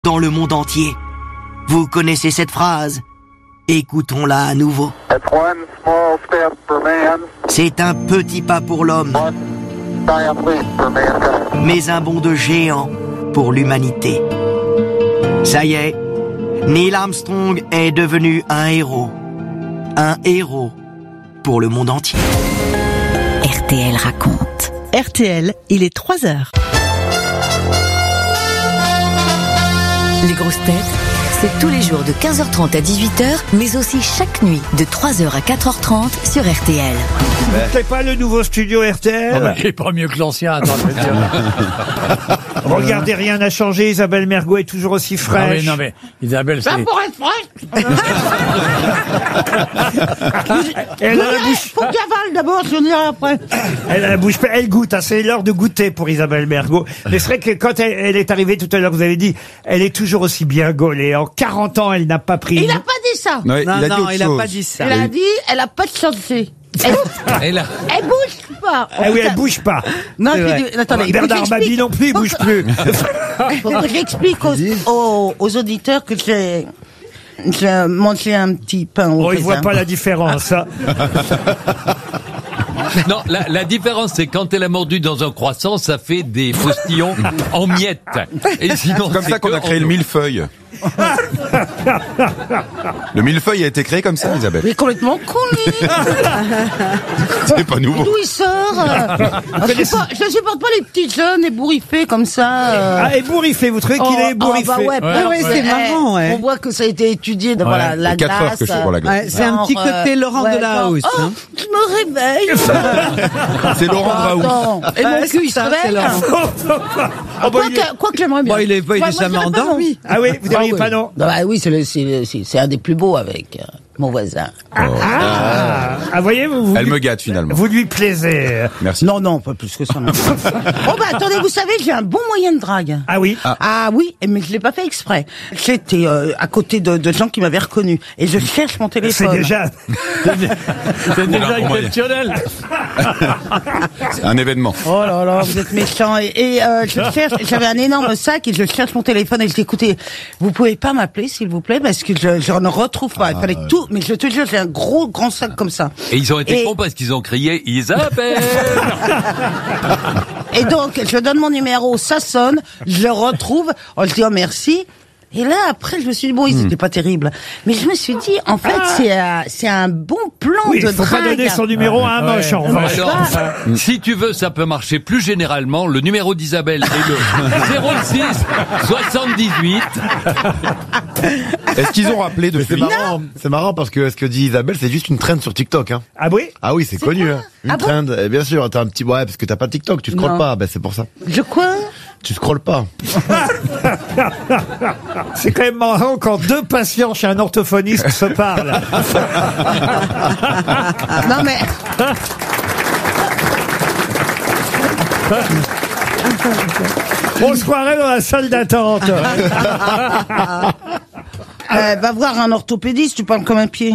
dans le monde entier. Vous connaissez cette phrase? Écoutons-la à nouveau. C'est un petit pas pour l'homme, mais un bond de géant pour l'humanité. Ça y est, Neil Armstrong est devenu un héros. Un héros pour le monde entier. RTL raconte. RTL, il est 3h. Les grosses têtes, c'est tous les jours de 15h30 à 18h, mais aussi chaque nuit de 3h à 4h30 sur RTL. C'est pas le nouveau studio RTL? Il est pas mieux que l'ancien, attends, je veux dire. Regardez, rien n'a changé, Isabelle Mergo est toujours aussi fraîche. Non mais Isabelle, c'est... pour être fraîche. Elle a la bouche... Faut que j'avale d'abord, je dirai après. Elle a la bouche... Elle goûte, hein, c'est l'heure de goûter pour Isabelle Mergo. Mais c'est vrai que quand elle est arrivée tout à l'heure, vous avez dit, elle est toujours aussi bien gaulée. En 40 ans, elle n'a pas pris... Il a pas dit ça. Non, il a pas dit ça. Il a dit, elle a pas de santé. Elle bouge pas. Ah oui, elle bouge pas. Non, attendez. Bernard Mabie non plus, il bouge plus. Faut que j'explique aux auditeurs que j'ai mangé un petit pain au Oh, il voit raisin. pas la différence. Hein. Non, la différence, c'est quand elle a mordu dans un croissant, ça fait des postillons en miettes. Et sinon, C'est comme ça qu'on a créé le millefeuille. Le millefeuille a été créé comme ça, Isabelle. Mais complètement con, lui. C'est pas nouveau. D'où il sort Je supporte pas les petits jeunes ébouriffés comme ça. Ah, ébouriffé, vous trouvez qu'il est ébouriffé? bah ouais, c'est marrant, ouais. On voit que ça a été étudié. Voilà, la 4 heures glace. que je suis pour la glace. Ouais, c'est un petit côté Laurent Delahousse. Oh, Hein. je me réveille. C'est Laurent Draoult. Attends. Et mon cul, il se ça, c'est réveille. Laurent. Quoi que j'aimerais bien. Bon, il est Moi, jamais je serais pas endormi. Ah oui, vous diriez oui. pas non? Bah oui, c'est un des plus beaux avec mon voisin. Ah, voyez, vous Elle me gâte finalement. vous lui plaisez. Merci. Non, pas plus que ça. Non. Oh bah attendez, vous savez, j'ai un bon moyen de drague. Ah oui? Ah oui, mais je l'ai pas fait exprès. J'étais à côté de gens qui m'avaient reconnu et je cherche mon C'est téléphone. déjà... C'est déjà Moyen. exceptionnel. C'est un événement. Oh là là, vous êtes méchants. Et je cherche, j'avais un énorme sac et je cherche mon téléphone et je dis écoutez, vous pouvez pas m'appeler s'il vous plaît parce que je ne retrouve pas. Il fallait tout, mais je te jure, j'ai un grand sac comme ça. et ils ont été cons parce qu'ils ont crié Isabelle. Et donc, je donne mon numéro, ça sonne, je le retrouve, je dis oh merci. Et là, après, je me suis dit, bon, ils étaient pas terribles. Mais je me suis dit, en fait, c'est un bon plan Oui, de il faut pas drague. donner son numéro à un moche, en revanche. Alors, si tu veux, ça peut marcher plus généralement. Le numéro d'Isabelle est le 06 78. Est-ce qu'ils ont rappelé depuis? C'est marrant parce que ce que dit Isabelle, c'est juste une trend sur TikTok. Hein. Ah oui? Ah oui, c'est connu. Hein. Une Ah bon trend, et bien sûr. T'as un petit parce que t'as pas TikTok, tu scrolles Non. pas. Ben c'est pour ça. Je quoi? Tu scrolles pas. C'est quand même marrant quand deux patients chez un orthophoniste se parlent. Non mais, On se croirait dans la salle d'attente. va voir un orthopédiste, tu parles comme un pied.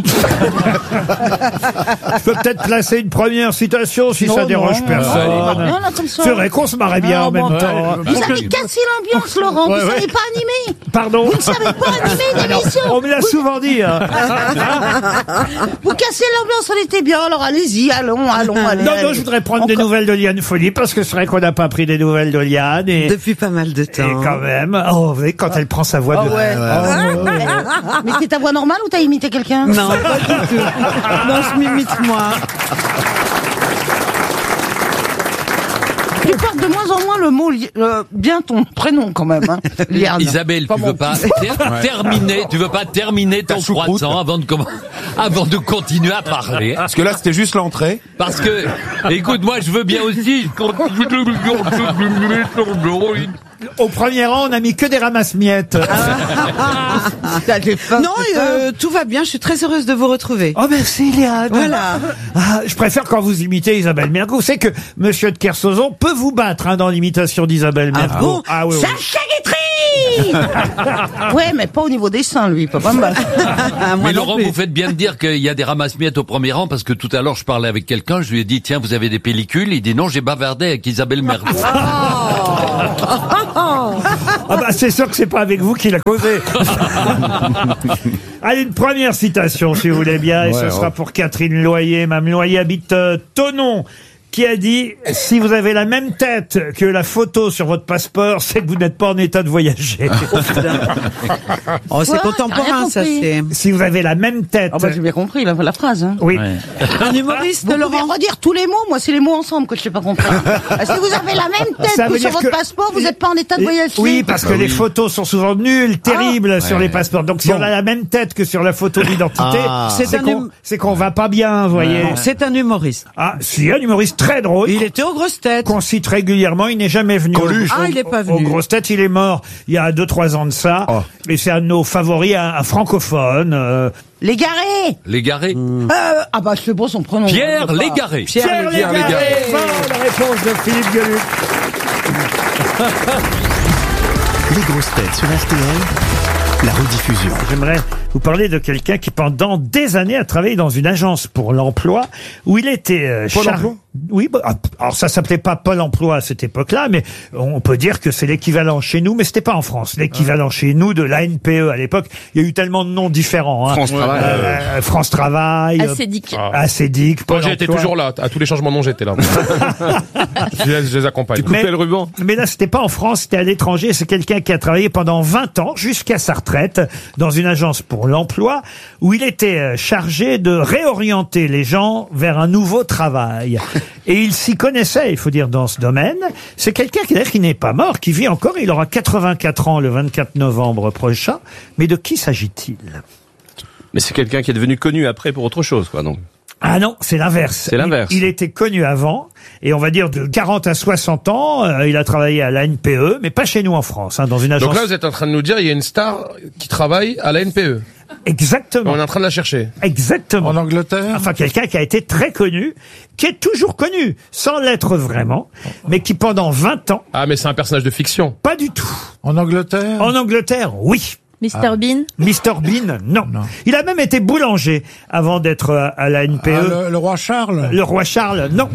Je peux peut-être placer une première citation si ça dérange personne. Non, comme ça. C'est vrai qu'on se marrait bien en même temps. Vous avez cassé l'ambiance, Laurent. Vous savez pas animer. Pardon? Vous ne savez pas animer une émission. On me l'a souvent dit. Hein. Vous cassez l'ambiance, on était bien. Alors allez-y, allons, allez. Non, je voudrais prendre des nouvelles de Liane Folly parce que c'est vrai qu'on n'a pas pris des nouvelles de Liane. Et Depuis pas mal de temps. quand même, vous voyez, quand elle prend sa voix de... Mais c'est ta voix normale ou t'as imité quelqu'un? Non, pas du tout. Non, je m'imite moi. Tu portes de moins en moins le mot bien ton prénom quand même. Hein. Liane. Isabelle, tu veux pas terminer ton choucroute. croissant avant de continuer à parler. Parce que là, c'était juste l'entrée. Parce que, écoute, moi, je veux bien aussi. Au premier rang, on a mis que des ramasse-miettes. Non, tout va bien. Je suis très heureuse de vous retrouver. Oh, merci, Liane. Voilà. Ah, je préfère quand vous imitez Isabelle Mergo. Vous savez que Monsieur de Kersauzon peut vous battre dans l'imitation d'Isabelle Mergo. bon Ah oui, oui. Sacha Guitry. Ouais, mais pas au niveau des seins, lui, il peut pas me battre. Mais Laurent, vous faites bien de dire qu'il y a des ramasse-miettes au premier rang, parce que tout à l'heure, je parlais avec quelqu'un, je lui ai dit, tiens, vous avez des pellicules? Il dit, non, j'ai bavardé avec Isabelle Mergo. Ah bah c'est sûr que c'est pas avec vous qu'il a causé. Allez, une première citation, si vous voulez bien, et ce sera pour Catherine Loyer. Mme Loyer habite Thonon, qui a dit « Si vous avez la même tête que la photo sur votre passeport, c'est que vous n'êtes pas en état de voyager. » Oh, c'est Quoi contemporain, T'as ça, rien c'est... Si vous avez la même tête... Ah bah j'ai bien compris la phrase. Hein. Oui. Un humoriste, Vous pouvez Laurent? redire tous les mots, moi c'est les mots ensemble que je sais pas comprendre. Si vous avez la même Ça tête veut que sur dire votre que- passeport, vous n'êtes pas en état de voyager. Oui, parce que les photos sont souvent nulles, terribles sur les passeports. Donc si on a la même tête que sur la photo d'identité, c'est qu'on va pas bien, vous voyez. Non, c'est un humoriste. Ah, si, un humoriste très drôle. Il était aux grosses têtes. Qu'on cite régulièrement, il n'est jamais venu. Ah, il est pas Aux venu. grosses têtes, il est mort il y a 2-3 ans de ça. Et c'est un de nos favoris, un francophone. Légaré. Légaré. Ah bah c'est bon son prénom. Pierre Légaré. Pierre Légaré. Bonne réponse de Philippe Gueluc. Les grosses têtes sur RTL, la rediffusion. J'aimerais vous parler de quelqu'un qui pendant des années a travaillé dans une agence pour l'emploi où il était Pôle emploi. Oui, bah, alors ça s'appelait pas Pôle emploi à cette époque-là, mais on peut dire que c'est l'équivalent chez nous, mais c'était pas en France. L'équivalent chez nous de l'ANPE à l'époque. Il y a eu tellement de noms différents. Hein. France Travail. France Travail. Acédic. Acédic. Pôle Moi, j'étais emploi. toujours là. À tous les changements de nom, j'étais là. Je les accompagne. Mais là, c'était pas en France, c'était à l'étranger. C'est quelqu'un qui a travaillé pendant 20 ans, jusqu'à sa retraite, dans une agence pour l'emploi, où il était chargé de réorienter les gens vers un nouveau travail. Et il s'y connaissait, il faut dire, dans ce domaine. C'est quelqu'un qui n'est pas mort, qui vit encore. Il aura 84 ans le 24 novembre prochain. Mais de qui s'agit-il? Mais c'est quelqu'un qui est devenu connu après pour autre chose, quoi, donc. Ah non, c'est l'inverse. C'est l'inverse. Il était connu avant, et on va dire de 40 à 60 ans, il a travaillé à l'ANPE, mais pas chez nous en France, hein, dans une agence. Donc là, vous êtes en train de nous dire, il y a une star qui travaille à la NPE. Exactement. On est en train de la chercher. Exactement. En Angleterre? Enfin, quelqu'un qui a été très connu, qui est toujours connu, sans l'être vraiment, mais qui pendant 20 ans, Ah, mais c'est un personnage de fiction. pas du tout. En Angleterre? En Angleterre, oui. Mr Bean. Mr Bean, non. Il a même été boulanger avant d'être à la NPE. Le roi Charles? Le roi Charles, non.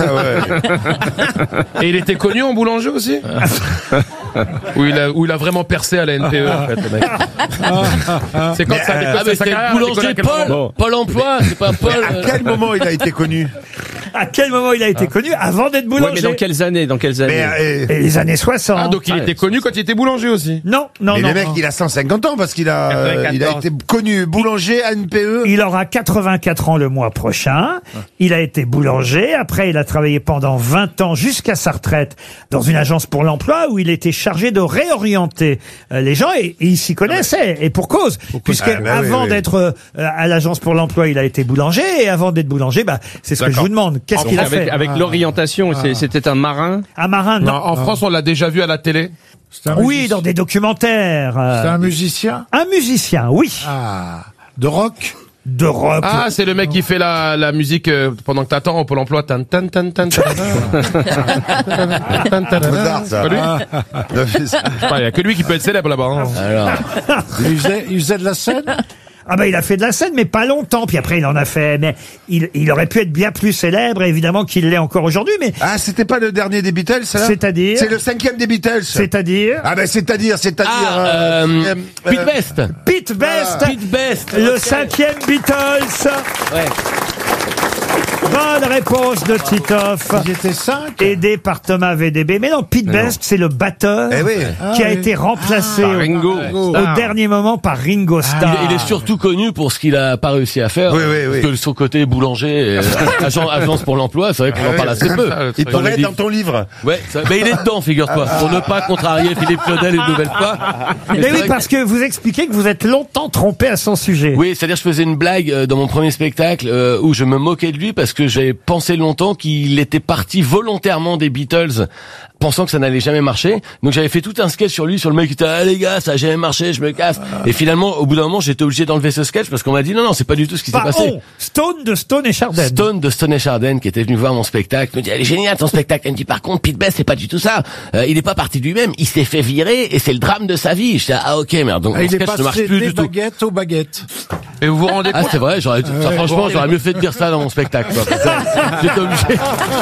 Et il était connu en boulanger aussi? Où il a vraiment percé à la NPE, en fait, le mec. C'est quand ça a décollé sa carrière, boulanger Pôle emploi, c'est pas Paul. À quel moment il a été connu? À quel moment il a été connu avant d'être boulanger? Ouais, mais dans quelles années? Et les années 60. Ah, donc il était connu quand il était boulanger aussi? Non, non, Mais non. le mec, non. il a 150 ans parce qu'il a, 94. il a été connu boulanger à NPE. Il aura 84 ans le mois prochain. Il a été boulanger. Après, il a travaillé pendant 20 ans jusqu'à sa retraite dans une agence pour l'emploi où il était chargé de réorienter les gens et il s'y connaissait. Et pour cause. Puisque avant d'être à l'agence pour l'emploi, il a été boulanger et avant d'être boulanger, bah, c'est ce que je vous demande. Qu'est-ce qu'il a fait? Avec l'orientation, c'était un marin? Un marin, non. En France, on l'a déjà vu à la télé. Oui, dans des documentaires. C'est un musicien? Un musicien, oui. Ah. De rock? De rock. Ah, c'est le mec qui fait la musique pendant que t'attends au Pôle emploi. Tan, tan, tan, tan, tan. Mozart, ça. Pas lui? Je sais pas, il y a que lui qui peut être célèbre là-bas. Hein. Il faisait de la scène? Ah ben il a fait de la scène, mais pas longtemps. Puis après il en a fait, mais il aurait pu être bien plus célèbre, évidemment qu'il l'est encore aujourd'hui. Mais Ah, c'était pas le dernier des Beatles, ça? c'est-à-dire, C'est le 5e des Beatles. c'est-à-dire Ah ben c'est-à-dire. Pete Best. Pete Best, Pete Best. le 5e Beatles. Ouais. Bonne réponse de Titoff. Ils étaient 5. Aidé par Thomas VDB. Mais non, Pete Best, c'est le batteur Eh oui. qui a oui. été remplacé Par Ringo. au dernier moment par Ringo Starr. Il est surtout connu pour ce qu'il a pas réussi à faire. Oui, oui, oui. Parce que son côté boulanger, agence pour l'emploi, c'est vrai qu'on en parle assez peu. Il Dans pourrait les être livres. dans ton livre. Ouais, mais il est dedans, figure-toi. Pour ne pas contrarier Philippe Claudel une nouvelle fois. Mais oui, parce que vous expliquez que vous êtes longtemps trompé à son sujet. Oui, c'est-à-dire que je faisais une blague dans mon premier spectacle où je me moquais de lui parce que j'avais pensé longtemps qu'il était parti volontairement des Beatles, pensant que ça n'allait jamais marcher. Donc j'avais fait tout un sketch sur lui, sur le mec qui était ah les gars, ça a jamais marché, je me casse. Et finalement, au bout d'un moment, j'étais obligé d'enlever ce sketch parce qu'on m'a dit non, c'est pas du tout ce qui s'est passé. Stone de Stone et Chardin. Stone de Stone et Chardin qui était venu voir mon spectacle me dit elle est géniale ton spectacle. Elle me dit par contre Pete Best c'est pas du tout ça. Il est pas parti de lui-même, il s'est fait virer et c'est le drame de sa vie. Je dis ah ok merde donc mon sketch ne marche plus du tout. Il est passé des baguettes aux baguettes. Et vous vous rendez compte? Ah c'est vrai, franchement j'aurais mieux fait de dire ça dans mon spectacle. J'étais obligé.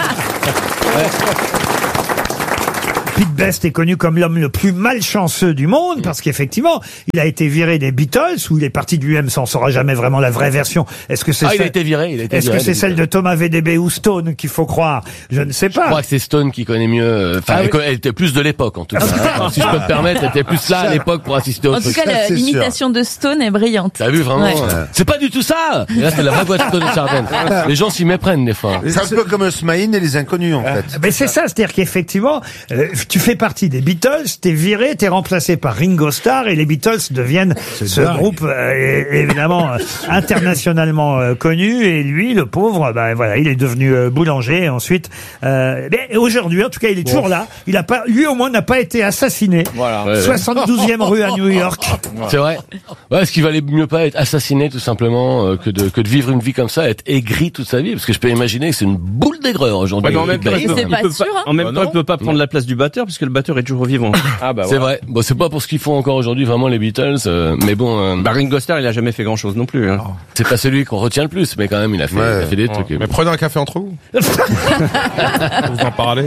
Pete Best est connu comme l'homme le plus malchanceux du monde parce qu'effectivement, il a été viré des Beatles où il est parti de lui-même, ça on saura jamais vraiment la vraie version. Est-ce que c'est il a été viré, Est-ce que c'est celle de Thomas VDB ou Stone qu'il faut croire? Je ne sais pas. Je crois que c'est Stone qui connaît mieux. Enfin, elle était plus de l'époque en tout cas. Si je peux me permettre, elle était plus là à l'époque pour assister au truc. En tout cas, l'imitation de Stone est brillante. T'as vu vraiment? C'est pas du tout ça. Et là, c'est la vraie voix de Stone et Chardin. Les gens s'y méprennent des fois. C'est un peu comme Smaïn et les Inconnus en fait. Mais c'est ça, c'est-à-dire qu'effectivement, tu fais partie des Beatles, t'es viré, t'es remplacé par Ringo Starr et les Beatles deviennent ce groupe évidemment internationalement connu et lui, le pauvre, voilà, il est devenu boulanger et ensuite. Mais aujourd'hui, en tout cas, il est toujours là. Il a pas, lui au moins n'a pas été assassiné. Voilà. 72e rue à New York. C'est vrai. Ouais, est-ce qu'il valait mieux pas être assassiné tout simplement que de vivre une vie comme ça, être aigri toute sa vie, parce que je peux imaginer que c'est une boule d'aigreur aujourd'hui. Ouais, en même temps, il peut pas prendre la place du batteur puisque le batteur est toujours vivant. C'est vrai. Bon, c'est pas pour ce qu'ils font encore aujourd'hui vraiment les Beatles, mais bon. Ringo Starr, il a jamais fait grand chose non plus. Hein. C'est pas celui qu'on retient le plus, mais quand même, il a fait des trucs. Mais prenez un café entre vous. Vous en parlez.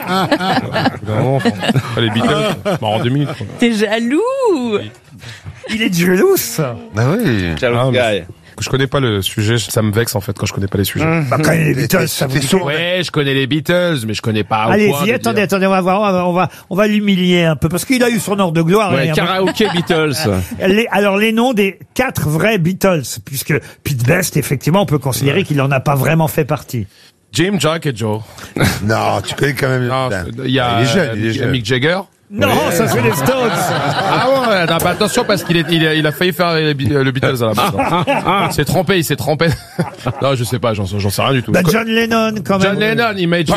Non, les Beatles, en 2 minutes. T'es jaloux. Il est jaloux. Bah oui. Jaloux guy. Je connais pas le sujet, ça me vexe en fait quand je connais pas les sujets. Quand les Beatles, ça vous dit ouais, je connais les Beatles, mais je connais pas. Allez-y, attendez, on va voir, on va l'humilier un peu parce qu'il a eu son heure de gloire. Ouais, karaoké Beatles. Alors les noms des 4 vrais Beatles, puisque Pete Best, effectivement, on peut considérer qu'il en a pas vraiment fait partie. Jim, Jack et Joe. Non, tu connais quand même. Il y a Mick Jagger. Non, ça c'est les Stones. Ah ouais, non, bah attention parce qu'il a failli faire le Beatles à la base. Il s'est trompé. Non, je sais pas, j'en sais rien du tout. John Lennon quand même. John Lennon, Imagine.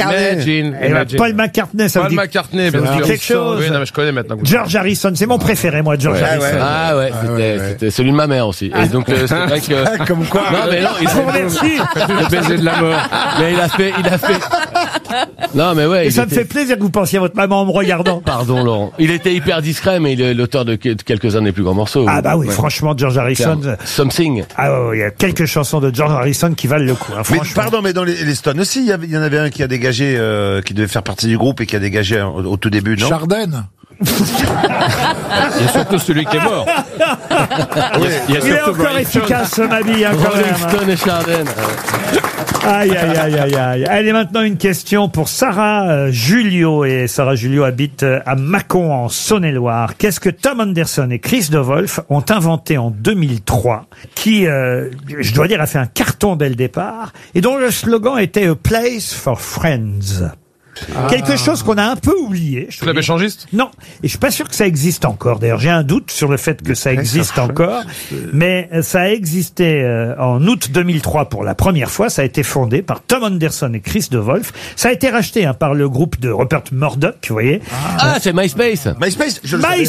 Paul McCartney, ça Paul McCartney, bien sûr. Quelque chose. Oui, non, mais je connais maintenant. George Harrison, c'est mon préféré, moi, George Harrison. Ah ouais, c'était celui de ma mère aussi. Et donc c'est vrai que. Comme quoi. Non mais non, il vous remercie. Le baiser de la mort. Mais il a fait. Non mais ouais. Et ça me fait plaisir que vous pensiez à votre maman en me regardant. Pardon Laurent. Il était hyper discret, mais il est l'auteur de quelques-uns des plus grands morceaux. Ah bah oui, franchement, George Harrison. Something. Ah ouais, il y a quelques chansons de George Harrison qui valent le coup. Hein, mais pardon, mais dans les Stones aussi, il y en avait un qui a dégagé, qui devait faire partie du groupe et qui a dégagé au tout début, non? Chardin. Il y a surtout celui qui est mort. Il est encore efficace, ma vie, hein, quand même. Stone et Chardin. Aïe. Allez, maintenant une question pour Sarah Julio. Et Sarah Julio habite à Mâcon, en Saône-et-Loire. Qu'est-ce que Tom Anderson et Chris de Wolf ont inventé en 2003, qui, je dois dire, a fait un carton dès le départ, et dont le slogan était « A place for friends ». Quelque chose qu'on a un peu oublié. Club échangiste? Non. Et je suis pas sûr que ça existe encore. D'ailleurs, j'ai un doute sur le fait que ça existe encore. Mais ça a existé en août 2003 pour la première fois. Ça a été fondé par Tom Anderson et Chris de Wolf. Ça a été racheté par le groupe de Rupert Murdoch, vous voyez. Ah, c'est MySpace. MySpace.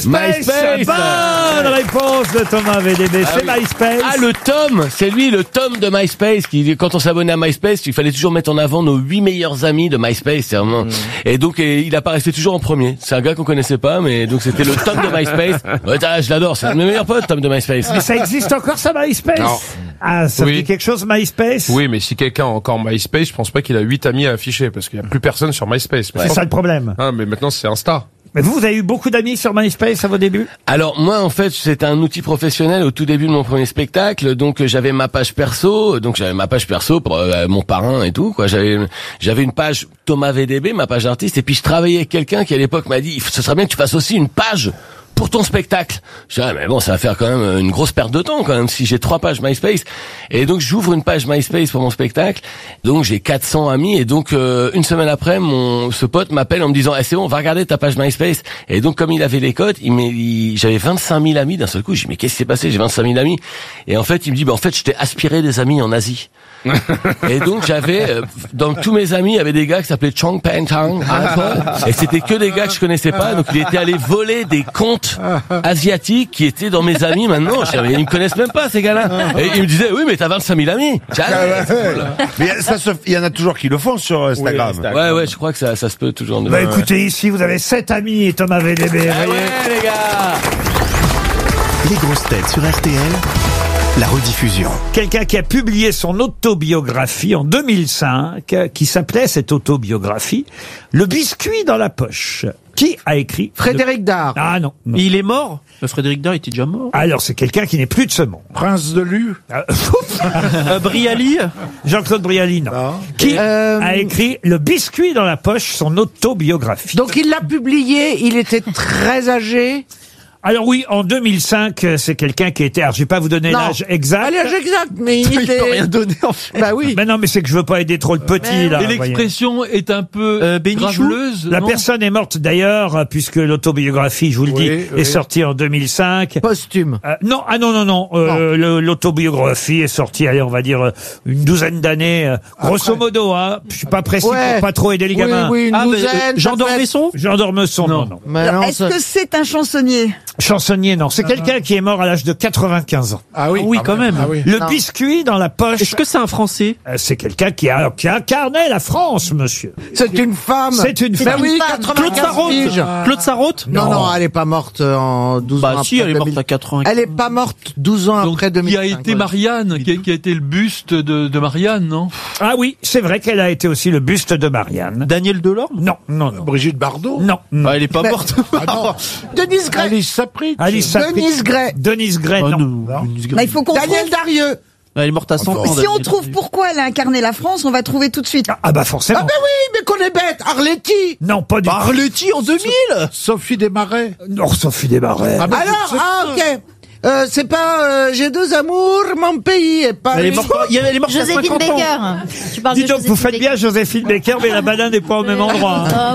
Bonne réponse de Thomas VDB. C'est MySpace. Ah, le Tom. C'est lui, le Tom de MySpace. Qui, quand on s'abonnait à MySpace, il fallait toujours mettre en avant nos 8 meilleurs amis de MySpace. C'est vraiment. Et donc il apparaissait toujours en premier. C'est un gars qu'on connaissait pas, mais donc c'était le Tom de MySpace. Ouais, je l'adore, c'est un de mes meilleurs potes, Tom de MySpace. Mais ça existe encore ça, MySpace? Non. Ah, ça dit quelque chose, MySpace? Oui, mais si quelqu'un a encore MySpace, je pense pas qu'il a 8 amis à afficher, parce qu'il y a plus personne sur MySpace. C'est ça le problème. Ah, mais maintenant c'est Insta. Mais vous avez eu beaucoup d'amis sur MySpace à vos débuts? Alors moi en fait c'était un outil professionnel au tout début de mon premier spectacle, donc j'avais ma page perso, pour mon parrain et tout quoi. J'avais une page Thomas VDB, ma page artiste, et puis je travaillais avec quelqu'un qui à l'époque m'a dit ce serait bien que tu fasses aussi une page pour ton spectacle. Je dis, mais bon, ça va faire quand même une grosse perte de temps quand même si j'ai 3 pages MySpace. Et donc j'ouvre une page MySpace pour mon spectacle. Donc j'ai 400 amis et donc une semaine après, ce pote m'appelle en me disant, c'est bon, on va regarder ta page MySpace. Et donc comme il avait les codes, j'avais 25 000 amis d'un seul coup. Je dis, mais qu'est-ce qui s'est passé? J'ai 25 000 amis. Et en fait, il me dit, en fait, je t'ai aspiré des amis en Asie. Et donc j'avais dans tous mes amis, il y avait des gars qui s'appelaient Chong Pen Tang, et c'était que des gars que je connaissais pas. Donc il était allé voler des comptes asiatiques qui étaient dans mes amis. Maintenant, ils me connaissent même pas ces gars-là. Et ils me disaient, oui, mais t'as 25 000 amis. Mais il y en a toujours qui le font sur Instagram. Oui, ouais, je crois que ça se peut toujours. Bah écoutez, ici vous avez 7 amis, Thomas VDB. Ouais, les gars. Les grosses têtes sur RTL. La rediffusion. Quelqu'un qui a publié son autobiographie en 2005, qui s'appelait cette autobiographie « Le biscuit dans la poche ». Qui a écrit Frédéric Dard. Ah non. Il est mort. Frédéric Dard était déjà mort. Alors c'est quelqu'un qui n'est plus de ce monde. Prince de Lu. Brialy. Jean-Claude Brialy, non. Qui a écrit Le biscuit dans la poche, son autobiographie. Donc il l'a publié, il était très âgé. Alors oui, en 2005, c'est quelqu'un qui était... Alors je vais pas vous donner l'âge exact. L'âge exact, mais il était... peut rien donner en fait. Bah oui. Mais non, mais c'est que je veux pas aider trop le petit là. Et l'expression est un peu graveleuse. La non personne est morte d'ailleurs, puisque l'autobiographie, je vous le dis, est sortie en 2005. Posthume. Non, non. L'autobiographie est sortie, allez, on va dire une douzaine d'années, grosso modo. Hein. Je suis pas précis pour pas trop aider les gamins. Oui, une douzaine. Jean d'Ormesson. Jean d'Ormesson, non. Est-ce que c'est un chansonnier? Chansonnier, non. C'est quelqu'un qui est mort à l'âge de 95 ans. Ah oui, quand même. Ah oui. Le biscuit dans la poche. Est-ce que c'est un Français? C'est quelqu'un qui incarnait la France, monsieur. C'est une femme. C'est une femme. Oui, femme. 95 piges. Claude Sarraute? Non, elle est pas morte en 12 ans. Bah si, elle est morte à 95. Elle est pas morte 12 ans après 2005. Qui a été Marianne, qui a été le buste de Marianne, non? Ah oui, c'est vrai qu'elle a été aussi le buste de Marianne. Daniel Delorme? Non. Brigitte Bardot? Non. Elle est pas morte. Denise Gray. Alice Saprit. Denise Gray. Denise Gray, non. Bah, il faut qu'on Daniel Darieux. Elle est morte à 100 ans. Si on trouve pourquoi elle a incarné la France, on va trouver tout de suite. Ah bah forcément. Ah ben oui, mais qu'on est bête. Arletty. Non, pas du tout. Arletty en 2000. Sophie Desmarais. Non, Sophie Desmarais. Ok. C'est pas J'ai deux amours, mon pays est pas. Elle est morte à Joséphine 50 ans. Baker. Tu parles Dis de donc, vous Joséphine faites bien Joséphine Baker, mais la banane n'est pas au même endroit. Hein.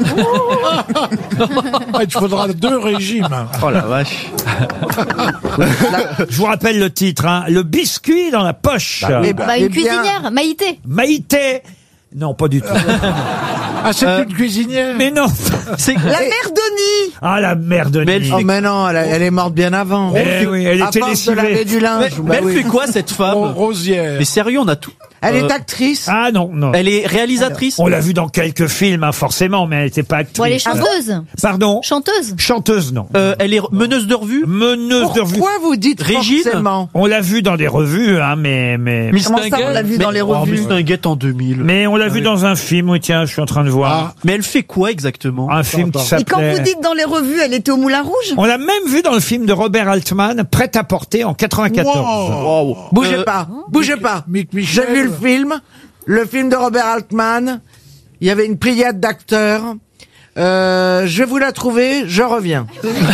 Il faudra 2 régimes. Oh la vache. Je vous rappelle le titre, hein. Le biscuit dans la poche. Une cuisinière, Maïté. Maïté. Non, pas du tout. C'est une cuisinière. Mais non. La mère Denis. Ah, la mère de Denis. Mais non, elle est morte bien avant. Eh oui, elle était lessivée. Du linge. Mais elle fait quoi cette femme? Rosière. Mais sérieux, on a tout. Elle est actrice. Ah non. Elle est réalisatrice. On l'a vu dans quelques films, hein, forcément, mais elle n'était pas actrice. Bon, elle est chanteuse. Pardon? Chanteuse. Chanteuse, non. Elle est meneuse de revue. Meneuse de revue. Pourquoi vous dites Régine forcément? On l'a vu dans des revues, hein, mais... Miss Comment ça, on l'a vu dans les revues? Miss Tinguette en 2000. Mais on l'a vu dans un film, oui, tiens, je suis en train de voir. Mais elle fait quoi exactement? Un film qui Et quand s'appelait... vous dites dans les revues, elle était au Moulin Rouge? On l'a même vu dans le film de Robert Altman, Prêt à porter, en 94. Wow. Bougez pas. J'ai vu le film de Robert Altman. Il y avait une pléiade d'acteurs. Je vais vous la trouver, je reviens.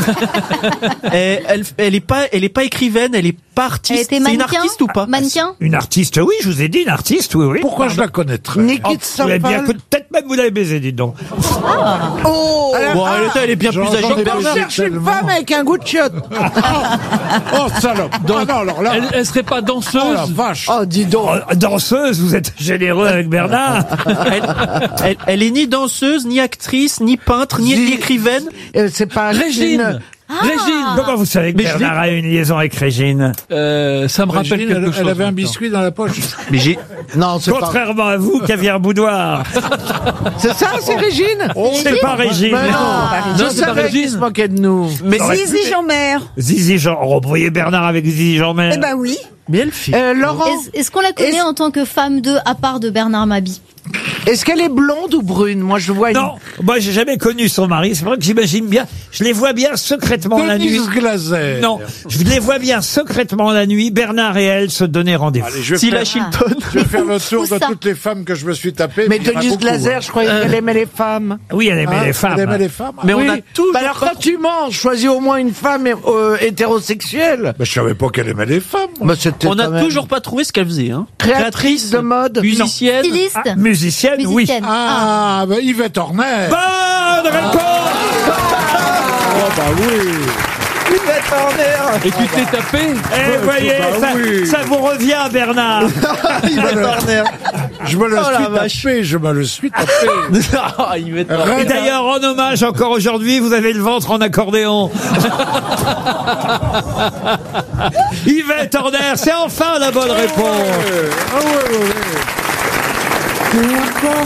Elle est pas écrivaine, elle est pas artiste. Elle était C'est une mannequin. artiste ou pas? Mannequin. Une artiste, oui, je vous ai dit une artiste, oui. Pourquoi je la connaîtrais? Nikit Vous l'avez bien, Safal. peut-être même vous l'avez baisé, dites donc. Oh. Bon, elle est bien plus âgée que On Bernard. cherche une femme avec un goût de chiotte. Oh, salope. Donc, alors là. elle serait pas danseuse. Oh la vache. Oh, dis donc. Oh, danseuse, vous êtes généreux avec Bernard. Elle est ni danseuse, ni actrice, ni peintre, ni écrivaine. C'est pas Régine. Régine. Comment vous savez que Mais je Bernard a une liaison avec Régine? Ça me rappelle quelque chose. Elle avait un biscuit dans la poche. Mais j'ai. Non, c'est pas. Contrairement à vous, Caviar Boudoir. C'est ça, c'est Régine? C'est pas Régine. Mais non, Non, je c'est pas savais qu'il Régine. se moquait de nous. Mais Zizi Jean-Mère. Zizi Jean. Oh, vous voyez Bernard avec Zizi Jean-Mère. Eh ben oui. elle fait. Laurent. Est-ce qu'on la connaît en tant que femme de, à part de Bernard Mabie? Est-ce qu'elle est blonde ou brune? Moi, je vois une... Non, moi j'ai jamais connu son mari. C'est vrai que j'imagine bien. Je les vois bien secrètement la nuit. Denise Glaser. Non, je les vois bien secrètement la nuit. Bernard et elle se donner rendez-vous. Allez, je vais Silla faire- Chilton. Je vais faire le tour Où de ça toutes les femmes que je me suis tapées. Mais il y en a Denise beaucoup, Glaser, hein. je croyais qu'elle aimait les femmes. Oui, elle aimait Hein, les femmes. Elle aimait les femmes. Mais on Oui. a toujours Bah alors, quand tu manges, choisis au moins une femme hétérosexuelle. Mais je savais pas qu'elle aimait les femmes. moi. Bah, c'était On quand n'a même- toujours pas trouvé ce qu'elle faisait. Hein. Créatrice de mode. Musicienne. Styliste. Ah, musicienne, oui. Musicienne. Ah, bah Yvette Horner. Bonne réponse. Oh, bah oui. Et tu t'es tapé Eh, voyez, bah oui. ça vous revient, Bernard. Je me le Oh, la suis vache. tapé, je me le suis tapé. Ah, il va être- Et d'ailleurs, en hommage, encore aujourd'hui, vous avez le ventre en accordéon. Yvette Horner, c'est enfin la bonne réponse. Ah ouais, ouais, ouais.